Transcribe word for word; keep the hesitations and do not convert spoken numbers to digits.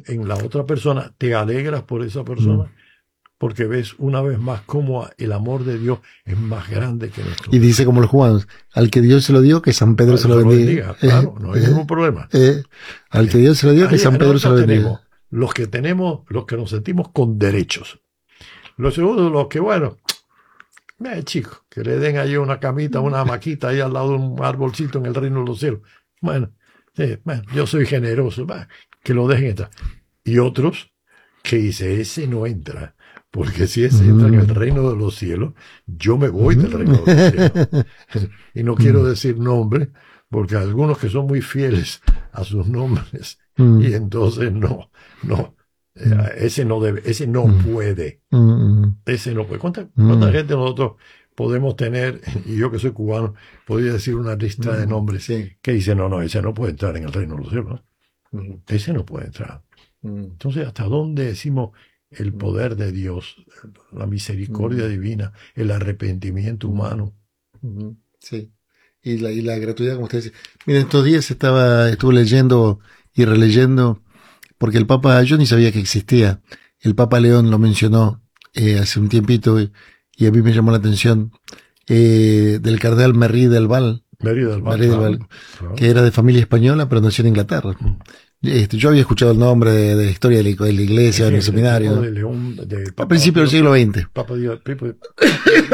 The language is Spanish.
en la otra persona, te alegras por esa persona, mm. porque ves una vez más cómo el amor de Dios es más grande que nuestro. Y dice como los cubanos, al que Dios se lo dio, que San Pedro se lo bendiga. bendiga. Claro, no hay eh, ningún problema. Eh, al que Dios se lo dio, que Ahí, San Pedro se lo bendiga. Tenemos los que tenemos, los que nos sentimos con derechos. Los segundos, los que, bueno, eh, chicos, que le den ahí una camita, una hamaquita ahí al lado de un arbolcito en el reino de los cielos. Bueno, eh, bueno yo soy generoso, bah, que lo dejen entrar. Y otros que dice, ese no entra. Porque si ese entra en el reino de los cielos, yo me voy del reino de los cielos. Y no quiero decir nombre, porque algunos que son muy fieles a sus nombres, y entonces no, no, eh, ese no debe, ese no puede, ese no puede. ¿Cuánta, cuánta gente nosotros podemos tener? Y yo que soy cubano, podría decir una lista de nombres sí. que dice, no, no, ese no puede entrar en el reino de los cielos, ¿no? Ese no puede entrar. Entonces, ¿hasta dónde decimos el poder de Dios, la misericordia uh-huh. divina, el arrepentimiento humano? Uh-huh. Sí, y la, y la gratuidad, como usted dice. Miren, estos días estaba, estuve leyendo y releyendo, porque el Papa, yo ni sabía que existía, el Papa León lo mencionó eh, hace un tiempito, y, y a mí me llamó la atención, eh, del cardenal Merry del Val, Merry del Val, Merry del Val claro, claro. que era de familia española, pero nació en Inglaterra. Uh-huh. Este, yo había escuchado el nombre de, de la historia de la, de la iglesia, sí, en el seminario. De León, de Papa, a principios del siglo veinte. Papa, Papa,